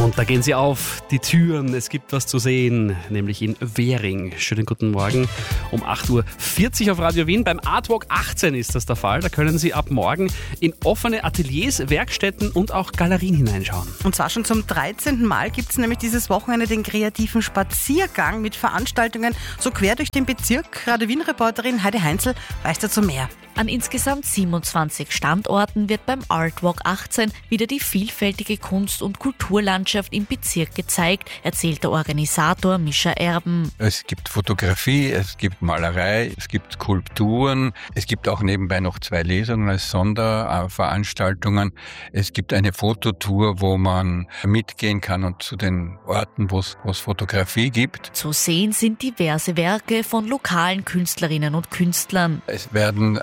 Und da gehen sie auf, die Türen. Es gibt was zu sehen, nämlich in Währing. Schönen guten Morgen um 8.40 Uhr auf Radio Wien. Beim Artwalk 18 ist das der Fall. Da können Sie ab morgen in offene Ateliers, Werkstätten und auch Galerien hineinschauen. Und zwar schon zum 13. Mal gibt es nämlich dieses Wochenende den kreativen Spaziergang mit Veranstaltungen so quer durch den Bezirk. Radio Wien-Reporterin Heidi Heinzel weiß dazu mehr. An insgesamt 27 Standorten wird beim Artwalk 18 wieder die vielfältige Kunst- und Kulturlandschaft im Bezirk gezeigt, erzählt der Organisator Mischa Erben. Es gibt Fotografie, es gibt Malerei, es gibt Skulpturen, es gibt auch nebenbei noch 2 Lesungen als Sonderveranstaltungen. Es gibt eine Fototour, wo man mitgehen kann und zu den Orten, wo es Fotografie gibt. Zu sehen sind diverse Werke von lokalen Künstlerinnen und Künstlern. Es werden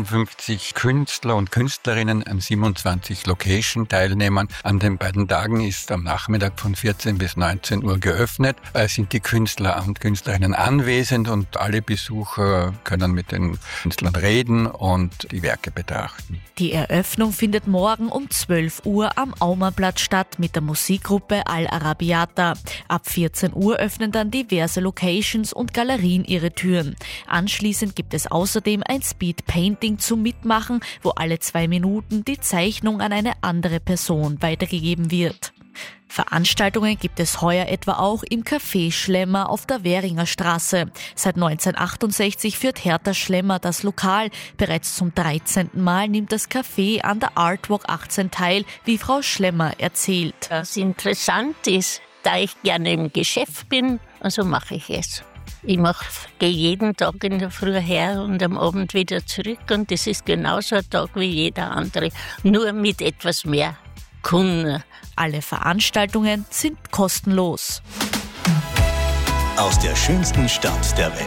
54 Künstler und Künstlerinnen an 27 Location teilnehmen. An den beiden Tagen ist am Nachmittag von 14 bis 19 Uhr geöffnet. Es sind die Künstler und Künstlerinnen anwesend und alle Besucher können mit den Künstlern reden und die Werke betrachten. Die Eröffnung findet morgen um 12 Uhr am Aumerplatz statt mit der Musikgruppe Al Arabiata. Ab 14 Uhr öffnen dann diverse Locations und Galerien ihre Türen. Anschließend gibt es außerdem ein Speed Painting zum Mitmachen, wo alle 2 Minuten die Zeichnung an eine andere Person weitergegeben wird. Veranstaltungen gibt es heuer etwa auch im Café Schlemmer auf der Währinger Straße. Seit 1968 führt Hertha Schlemmer das Lokal. Bereits zum 13. Mal nimmt das Café an der Artwalk 18 teil, wie Frau Schlemmer erzählt. Was interessant ist, da ich gerne im Geschäft bin, also mache ich es. Ich gehe jeden Tag in der Früh her und am Abend wieder zurück und das ist genauso ein Tag wie jeder andere, nur mit etwas mehr Kunden. Alle Veranstaltungen sind kostenlos. Aus der schönsten Stadt der Welt.